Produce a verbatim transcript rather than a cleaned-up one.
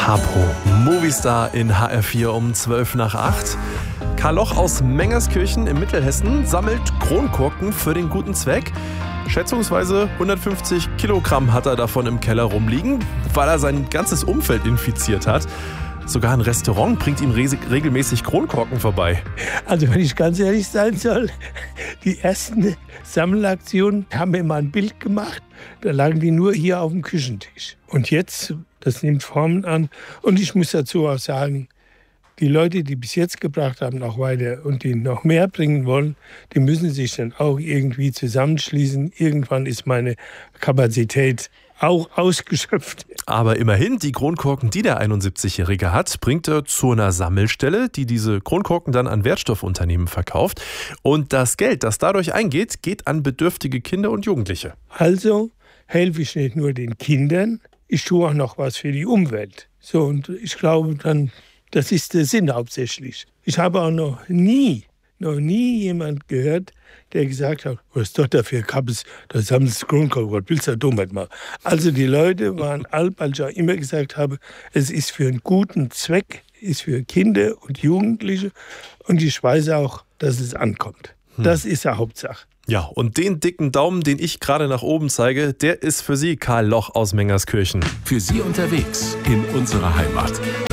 Harpo, Movistar in H R vier um zwölf nach acht. Karl Loch aus Mengerskirchen in Mittelhessen sammelt Kronkorken für den guten Zweck. Schätzungsweise hundertfünfzig Kilogramm hat er davon im Keller rumliegen, weil er sein ganzes Umfeld infiziert hat. Sogar ein Restaurant bringt ihm regelmäßig Kronkorken vorbei. Also wenn ich ganz ehrlich sein soll, die ersten Sammelaktionen haben mir mal ein Bild gemacht. Da lagen die nur hier auf dem Küchentisch. Und jetzt, das nimmt Formen an. Und ich muss dazu auch sagen, die Leute, die bis jetzt gebracht haben, auch weiter und die noch mehr bringen wollen, die müssen sich dann auch irgendwie zusammenschließen. Irgendwann ist meine Kapazität auch ausgeschöpft. Aber immerhin, die Kronkorken, die der einundsiebzigjährige hat, bringt er zu einer Sammelstelle, die diese Kronkorken dann an Wertstoffunternehmen verkauft. Und das Geld, das dadurch eingeht, geht an bedürftige Kinder und Jugendliche. Also helfe ich nicht nur den Kindern, ich tue auch noch was für die Umwelt. So, und ich glaube dann, das ist der Sinn hauptsächlich. Ich habe auch noch nie, noch nie jemand gehört, der gesagt hat, was ist doch dafür Kappes, das haben sie Kronkorken, was willst du da damit machen? Also die Leute waren alt, weil ich auch immer gesagt habe, es ist für einen guten Zweck, ist für Kinder und Jugendliche und ich weiß auch, dass es ankommt. Hm. Das ist ja Hauptsache. Ja, und den dicken Daumen, den ich gerade nach oben zeige, der ist für Sie, Karl Loch aus Mengerskirchen. Für Sie unterwegs in unserer Heimat.